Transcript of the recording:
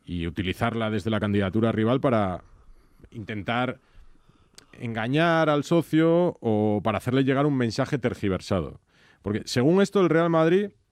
y utilizarla desde la candidatura rival para intentar engañar al socio o para hacerle llegar un mensaje tergiversado. Porque según esto, el Real Madrid